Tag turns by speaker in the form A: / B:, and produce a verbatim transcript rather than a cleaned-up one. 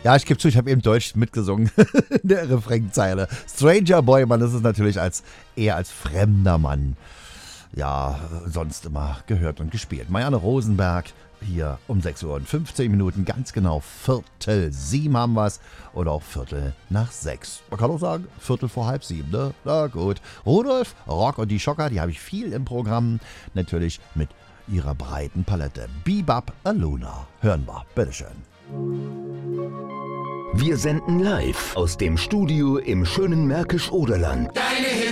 A: Ja, ich gebe zu, ich habe eben Deutsch mitgesungen in der Refrainzeile. Stranger Boy, man ist es natürlich als eher als fremder Mann, ja, sonst immer gehört und gespielt. Marianne Rosenberg hier um sechs Uhr und fünfzehn Minuten, ganz genau Viertel sieben haben wir es oder auch Viertel nach sechs. Man kann auch sagen, Viertel vor halb sieben, ne? Na gut. Rudolf, Rock und die Schocker, die habe ich viel im Programm, natürlich mit ihrer breiten Palette. Bebop Aluna, hören wir, bitteschön.
B: Wir senden live aus dem Studio im schönen Märkisch-Oderland.
C: Deine Hits